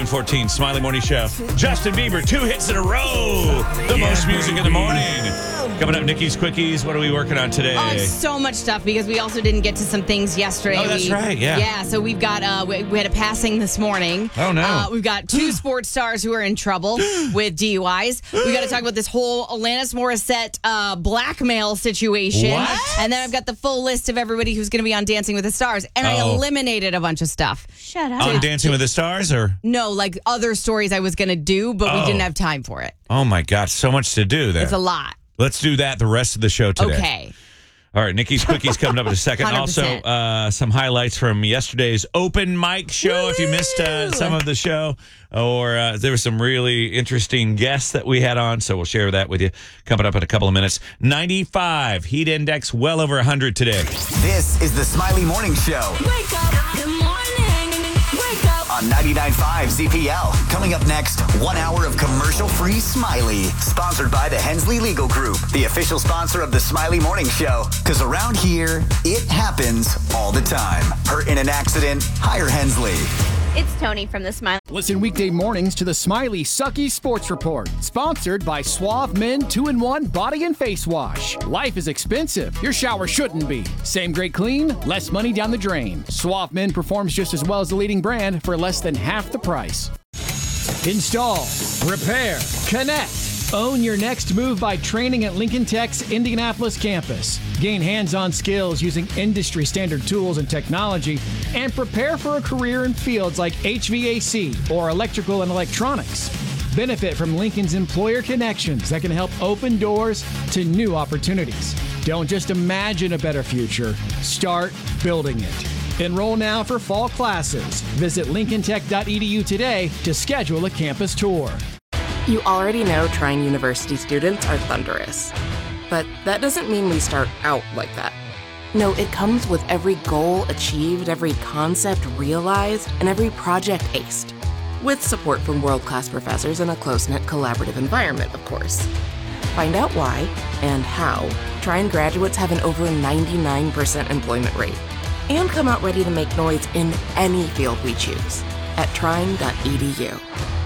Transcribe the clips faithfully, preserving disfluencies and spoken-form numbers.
seven fourteen, Smiley Morning Show. Justin Bieber, two hits in a row. The yeah, most music in the morning. Coming up, Nikki's Quickies. What are we working on today? Oh, so much stuff because we also didn't get to some things yesterday. Oh, that's we, right, yeah. Yeah, so we've got, uh, we, we had a passing this morning. Oh, no. Uh, we've got two sports stars who are in trouble with D U Is. We got to talk about this whole Alanis Morissette uh, blackmail situation. What? And then I've got the full list of everybody who's going to be on Dancing with the Stars. And Oh. I eliminated a bunch of stuff. Shut up. On Dancing with the Stars, or? No, like other stories I was going to do, but Oh. we didn't have time for it. Oh, my God. So much to do there. It's a lot. Let's do that the rest of the show today. Okay. All right, Nikki's Quickies coming up in a second. one hundred Also, percent. uh, some highlights from yesterday's open mic show. If you missed uh, some of the show, or uh, there were some really interesting guests that we had on, so we'll share that with you coming up in a couple of minutes. ninety-five, heat index well over one hundred today. This is the Smiley Morning Show. Wake up. Good morning. Wake up. On ninety-nine point five Z P L. Coming up next, one hour of commercial-free Smiley. Sponsored by the Hensley Legal Group, the official sponsor of the Smiley Morning Show. Because around here, it happens all the time. Hurt in an accident? Hire Hensley. It's Tony from the Smiley. Listen weekday mornings to the Smiley Sucky Sports Report, sponsored by Suave Men two in one Body and Face Wash. Life is expensive. Your shower shouldn't be. Same great clean, less money down the drain. Suave Men performs just as well as the leading brand for less than half the price. Install, repair, connect. Own your next move by training at Lincoln Tech's Indianapolis campus. Gain hands-on skills using industry-standard tools and technology, and prepare for a career in fields like H V A C or electrical and electronics. Benefit from Lincoln's employer connections that can help open doors to new opportunities. Don't just imagine a better future, start building it. Enroll now for fall classes. Visit lincoln tech dot e d u today to schedule a campus tour. You already know Trine University students are thunderous. But that doesn't mean we start out like that. No, it comes with every goal achieved, every concept realized, and every project aced. With support from world-class professors in a close-knit collaborative environment, of course. Find out why and how Trine graduates have an over ninety-nine percent employment rate. And come out ready to make noise in any field we choose at trine dot e d u.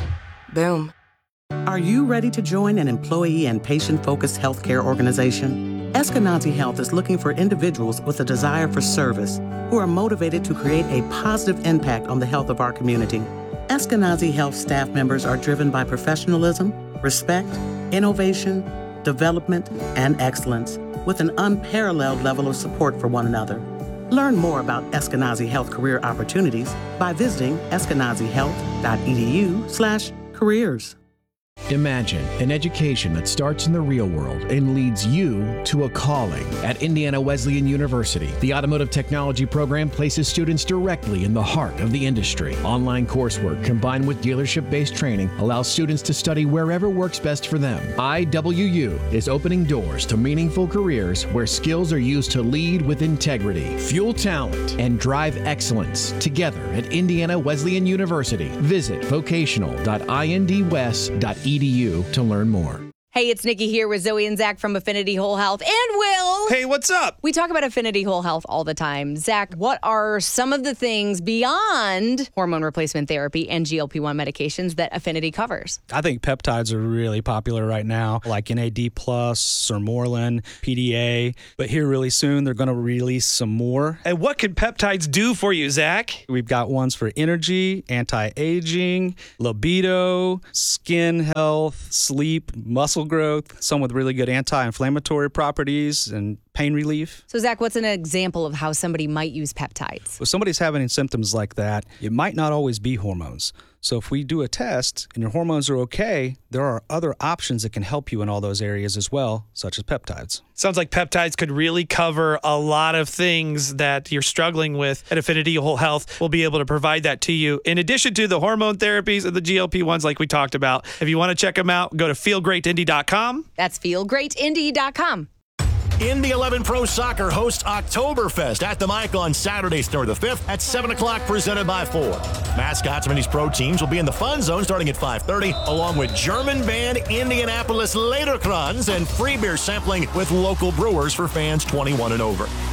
Boom. Are you ready to join an employee and patient-focused healthcare organization? Eskenazi Health is looking for individuals with a desire for service who are motivated to create a positive impact on the health of our community. Eskenazi Health staff members are driven by professionalism, respect, innovation, development, and excellence, with an unparalleled level of support for one another. Learn more about Eskenazi Health career opportunities by visiting eskenazi health dot e d u slash careers. Imagine an education that starts in the real world and leads you to a calling. At Indiana Wesleyan University, the Automotive Technology program places students directly in the heart of the industry. Online coursework combined with dealership-based training allows students to study wherever works best for them. I W U is opening doors to meaningful careers where skills are used to lead with integrity, fuel talent, and drive excellence together at Indiana Wesleyan University. Visit vocational dot indwes dot e d u to learn more. Hey, it's Nikki here with Zoe and Zach from Affinity Whole Health. And Will. Hey, what's up? We talk about Affinity Whole Health all the time. Zach, what are some of the things beyond hormone replacement therapy and G L P one medications that Affinity covers? I think peptides are really popular right now, like N A D plus, Sermorelin, P D A. But here really soon, they're going to release some more. And what can peptides do for you, Zach? We've got ones for energy, anti-aging, libido, skin health, sleep, muscle growth, some with really good anti-inflammatory properties and pain relief. So, Zach, what's an example of how somebody might use peptides? If somebody's having symptoms like that, it might not always be hormones. So if we do a test and your hormones are okay, there are other options that can help you in all those areas as well, such as peptides. Sounds like peptides could really cover a lot of things that you're struggling with. At Affinity Whole Health, we'll be able to provide that to you. In addition to the hormone therapies and the G L P ones like we talked about, if you want to check them out, go to feel great indy dot com. That's feel great indy dot com. Indy eleven Pro Soccer hosts Oktoberfest at the Mic on Saturday, September the fifth at seven o'clock, presented by Ford. Mascots from these pro teams will be in the fun zone starting at five thirty, along with German band Indianapolis Lederkranz and free beer sampling with local brewers for fans twenty-one and over.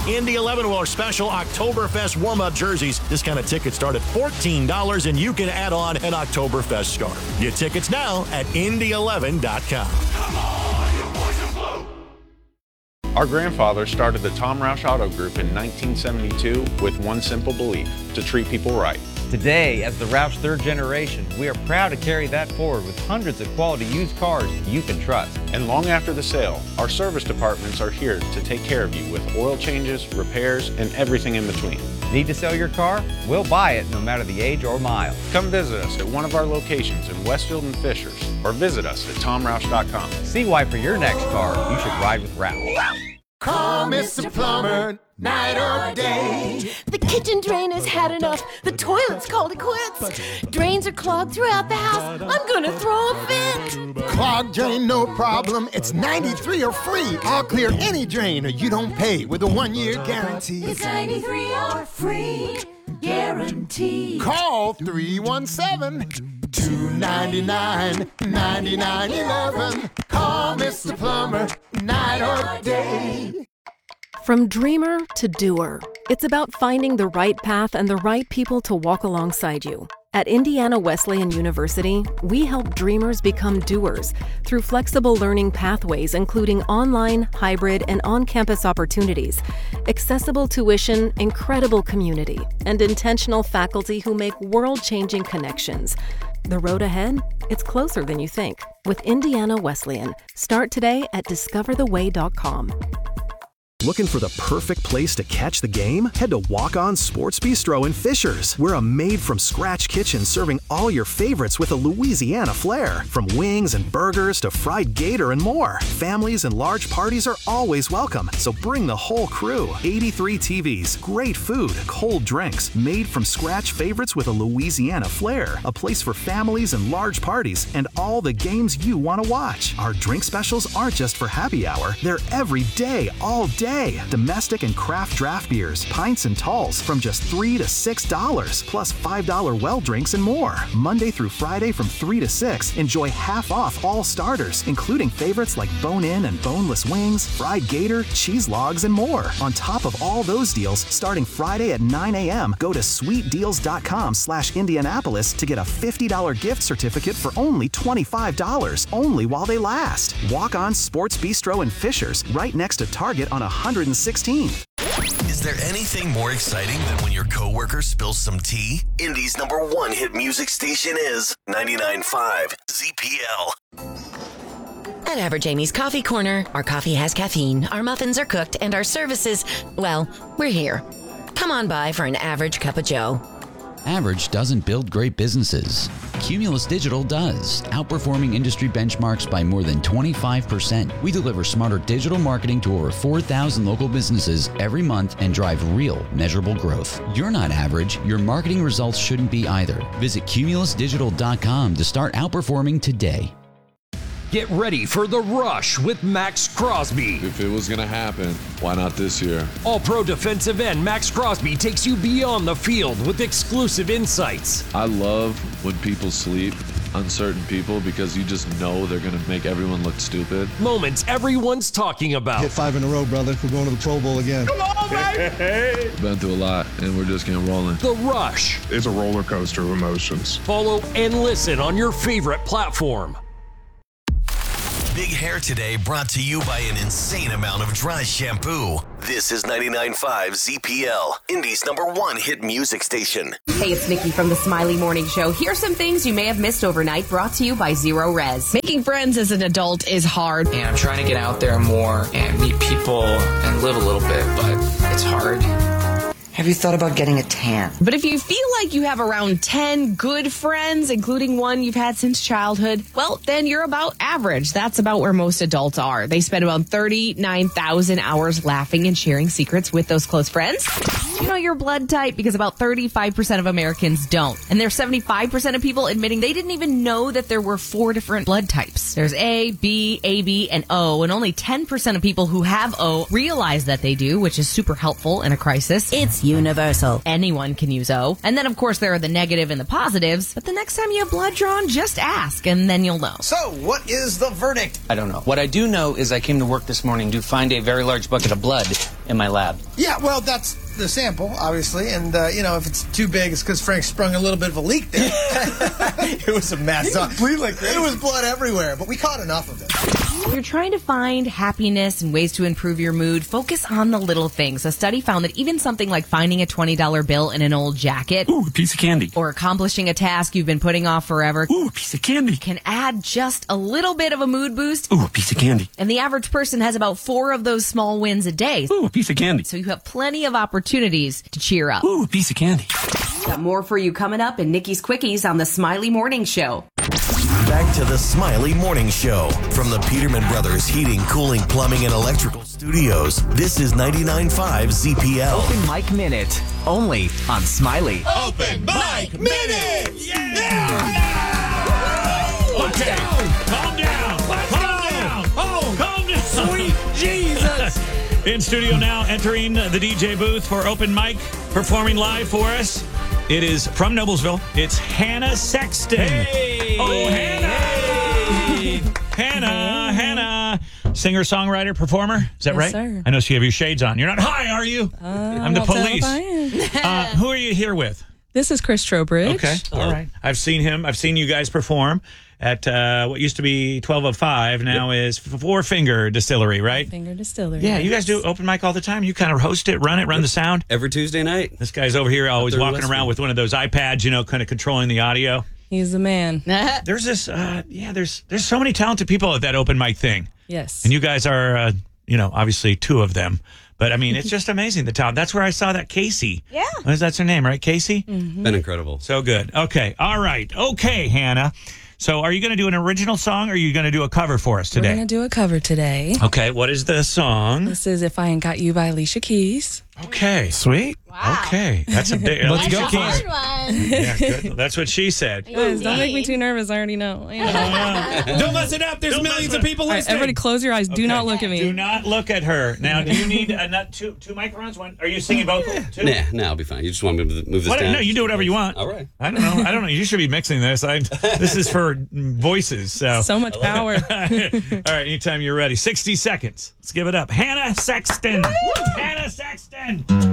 Indy eleven will our special Oktoberfest warm-up jerseys. Discounted tickets start at fourteen dollars, and you can add on an Oktoberfest scarf. Get tickets now at indy eleven dot com. Come on, you boys in blue. Our grandfather started the Tom Roush Auto Group in nineteen seventy-two with one simple belief: to treat people right. Today, as the Roush third generation, we are proud to carry that forward with hundreds of quality used cars you can trust. And long after the sale, our service departments are here to take care of you with oil changes, repairs, and everything in between. Need to sell your car? We'll buy it no matter the age or mile. Come visit us at one of our locations in Westfield and Fishers, or visit us at tom roush dot com. See why for your next car, you should ride with Roush. Call Mister Plumber, night or day. The kitchen drain has had enough. The toilet's called it quits. Drains are clogged throughout the house. I'm gonna throw a fit. Clogged drain, no problem. It's ninety-three or free. I'll clear any drain or you don't pay with a one-year guarantee. It's ninety-three or free guarantee. Call three one seven, two nine nine, nine nine one one. Call Mister Plumber, night or day. From dreamer to doer, it's about finding the right path and the right people to walk alongside you. At Indiana Wesleyan University, we help dreamers become doers through flexible learning pathways, including online, hybrid, and on-campus opportunities, accessible tuition, incredible community, and intentional faculty who make world-changing connections. The road ahead? It's closer than you think. With Indiana Wesleyan. Start today at discover the way dot com. Looking for the perfect place to catch the game? Head to Walk-On Sports Bistro in Fishers. We're a made-from-scratch kitchen serving all your favorites with a Louisiana flair. From wings and burgers to fried gator and more. Families and large parties are always welcome, so bring the whole crew. eighty-three T Vs, great food, cold drinks, made-from-scratch favorites with a Louisiana flair. A place for families and large parties and all the games you want to watch. Our drink specials aren't just for happy hour. They're every day, all day. Domestic and craft draft beers, pints and talls from just three to six dollars, plus five dollar well drinks and more. Monday through Friday from three to six, enjoy half off all starters, including favorites like bone-in and boneless wings, fried gator, cheese logs, and more. On top of all those deals, starting Friday at nine a.m., go to sweet deals dot com slash Indianapolis to get a fifty dollar gift certificate for only twenty-five dollars, only while they last. Walk On Sports Bistro in Fishers, right next to Target on one hundred sixteenth. Is there anything more exciting than when your coworker spills some tea? Indy's number one hit music station is ninety-nine point five Z P L. At Average Amy's Coffee Corner, our coffee has caffeine, our muffins are cooked, and our services, well, we're here. Come on by for an average cup of joe. Average doesn't build great businesses. Cumulus Digital does, outperforming industry benchmarks by more than twenty-five percent. We deliver smarter digital marketing to over four thousand local businesses every month and drive real, measurable growth. You're not average. Your marketing results shouldn't be either. Visit cumulus digital dot com to start outperforming today. Get ready for The Rush with Max Crosby. If it was going to happen, why not this year? All-pro defensive end Max Crosby takes you beyond the field with exclusive insights. I love when people sleep, uncertain people, because you just know they're going to make everyone look stupid. Moments everyone's talking about. Hit five in a row, brother. We're going to the Pro Bowl again. Come on, baby! Been through a lot, and we're just getting rolling. The Rush. It's a roller coaster of emotions. Follow and listen on your favorite platform. Big Hair Today brought to you by an insane amount of dry shampoo. This is ninety-nine point five Z P L, Indy's number one hit music station. Hey, it's Nikki from the Smiley Morning Show. Here's some things you may have missed overnight, brought to you by Zero Res. Making friends as an adult is hard. And I'm trying to get out there more and meet people and live a little bit, but it's hard. Have you thought about getting a tan? But if you feel like you have around ten good friends, including one you've had since childhood, well, then you're about average. That's about where most adults are. They spend about thirty-nine thousand hours laughing and sharing secrets with those close friends. You know your blood type, because about thirty-five percent of Americans don't. And there's seventy-five percent of people admitting they didn't even know that there were four different blood types. There's A, B, A B, and O, and only ten percent of people who have O realize that they do, which is super helpful in a crisis. It's universal. Anyone can use O. And then, of course, there are the negative and the positives. But the next time you have blood drawn, just ask, and then you'll know. So, what is the verdict? I don't know. What I do know is I came to work this morning to find a very large bucket of blood in my lab. Yeah, well, that's the sample, obviously, and uh, you know, if it's too big, it's because Frank sprung a little bit of a leak there. It was a mess. Bleed like it was blood everywhere, but we caught enough of it. If you're trying to find happiness and ways to improve your mood, focus on the little things. A study found that even something like finding a twenty dollar bill in an old jacket, ooh, a piece of candy, or accomplishing a task you've been putting off forever, ooh, a piece of candy, can add just a little bit of a mood boost. Ooh, a piece of candy. And the average person has about four of those small wins a day. Ooh, a piece of candy. So you have plenty of opportunities to cheer up. Ooh, a piece of candy. Got more for you coming up in Nikki's Quickies on the Smiley Morning Show. Back to the Smiley Morning Show from the Peterman Brothers Heating, Cooling, Plumbing, and Electrical Studios. This is ninety-nine point five Z P L. Open Mic Minute, only on Smiley. Open Mic Minute! Yeah! yeah! Okay, calm down. Let's calm go. down. Oh, calm down. Sweet Jesus. In studio now, entering the D J booth for Open Mic, performing live for us. It is from Noblesville. It's Hannah Sexton. Hey! Oh, Hannah! Hey. Hannah, Hannah. Singer, songwriter, performer. Is that yes, right? Sir. I know you have your shades on. You're not high, are you? Uh, I'm the I'll tell if police. I am. uh, who are you here with? This is Chris Trowbridge. Okay, all right. I've seen him. I've seen you guys perform at uh, what used to be twelve oh five, now yep. is Four Finger Distillery, right? Finger Distillery. Yeah, you guys do open mic all the time? You kind of host it, run it, run the sound? Every Tuesday night. This guy's over here always walking around with one of those iPads, you know, kind of controlling the audio. He's the man. There's this, uh, yeah, there's there's so many talented people at that open mic thing. Yes. And you guys are, uh, you know, obviously two of them. But, I mean, it's just amazing, the talent. That's where I saw that Casey. Yeah. That's her name, right? Casey? Mm-hmm. Been incredible. So good. Okay. All right. Okay, Hannah. So are you going to do an original song or are you going to do a cover for us today? We're going to do a cover today. Okay. What is the song? This is If I Ain't Got You by Alicia Keys. Okay. Sweet. Wow. Okay. That's a big. Let's go, Keys. Yeah, good. That's what she said. Guys, don't make me too nervous. I already know. I know. Don't listen up. There's Don't millions listen. of people All right, listening. everybody close your eyes. Do Okay. not look at me. Do not look at her. Now, do you need a, not two two microphones? One? Are you singing vocal too? Nah, nah, I'll be fine. You just want me to move this What? down? No, you do whatever you want. All right. I don't know. I don't know. You should be mixing this. I, this is for voices. So, So much power. All right. Anytime you're ready. sixty seconds. Let's give it up. Hannah Sexton. Hannah Sexton.